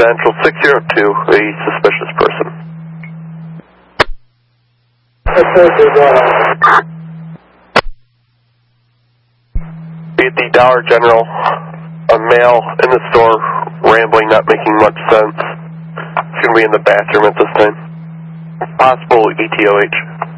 Central 602, a suspicious person. Be at the Dollar General, a male in the store, rambling, not making much sense. He's going to be in the bathroom at this time. Possible ETOH.